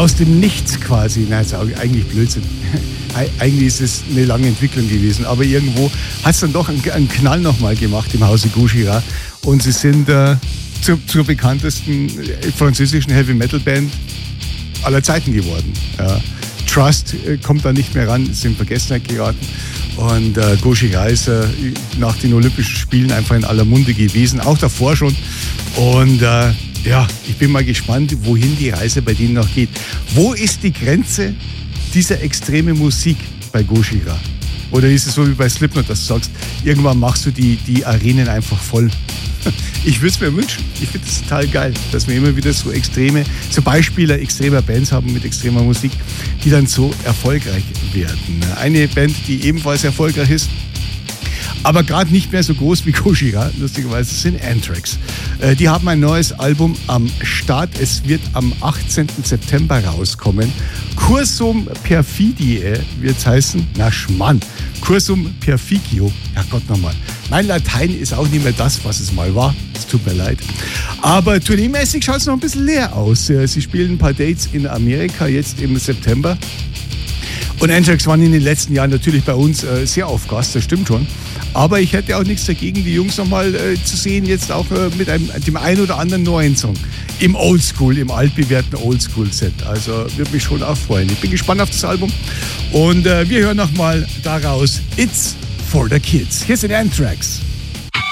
aus dem Nichts quasi. Nein, ist eigentlich Blödsinn. Eigentlich ist es eine lange Entwicklung gewesen, aber irgendwo hat es dann doch einen Knall nochmal gemacht im Hause Gojira und sie sind zur bekanntesten französischen Heavy-Metal-Band aller Zeiten geworden. Ja. Trust kommt da nicht mehr ran, ist in Vergessenheit geraten und Gojira ist nach den Olympischen Spielen einfach in aller Munde gewesen, auch davor schon und ja, ich bin mal gespannt, wohin die Reise bei denen noch geht. Wo ist die Grenze dieser extreme Musik bei Gojira? Oder ist es so wie bei Slipknot, dass du sagst, irgendwann machst du die Arenen einfach voll? Ich würde es mir wünschen. Ich finde es total geil, dass wir immer wieder so Beispiele extremer Bands haben mit extremer Musik, die dann so erfolgreich werden. Eine Band, die ebenfalls erfolgreich ist, aber gerade nicht mehr so groß wie Gojira, lustigerweise, sind Anthrax. Die haben ein neues Album am Start. Es wird am 18. September rauskommen. Cursum Perfidiae wird es heißen. Na Schmarrn. Cursum Perficio. Ja Gott nochmal. Mein Latein ist auch nicht mehr das, was es mal war. Es tut mir leid. Aber tourneemäßig schaut es noch ein bisschen leer aus. Sie spielen ein paar Dates in Amerika jetzt im September. Und Anthrax waren in den letzten Jahren natürlich bei uns sehr auf Gast, das stimmt schon. Aber ich hätte auch nichts dagegen, die Jungs nochmal zu sehen, jetzt auch mit dem einen oder anderen neuen Song. Im Oldschool, im altbewährten Oldschool-Set. Also würde mich schon auch freuen. Ich bin gespannt auf das Album. Und wir hören nochmal daraus It's for the Kids. Hier sind Anthrax.